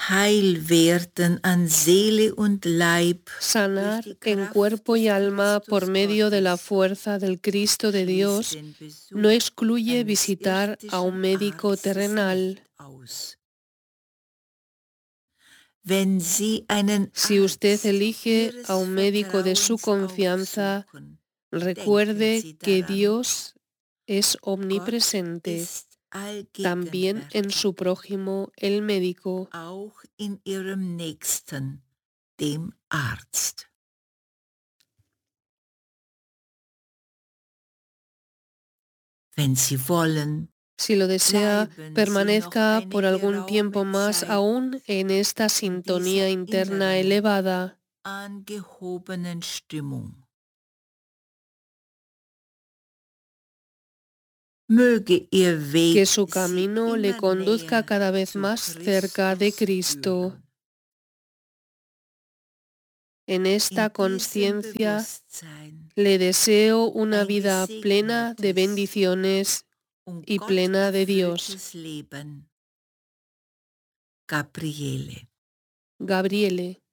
Heil werden an Seele und Leib Sanar en cuerpo y alma por medio de la fuerza del Cristo de Dios no excluye visitar a un médico terrenal. Si usted elige a un médico de su confianza, recuerde que Dios es omnipresente, también en su prójimo, el médico. Dem Arzt. Wenn Sie wollen, si lo desea, permanezca por algún tiempo más aún en esta sintonía interna elevada. angehobenen Stimmung. Que su camino le conduzca cada vez más cerca de Cristo. En esta conciencia le deseo una vida plena de bendiciones y plena de Dios. Gabriele. Gabriele.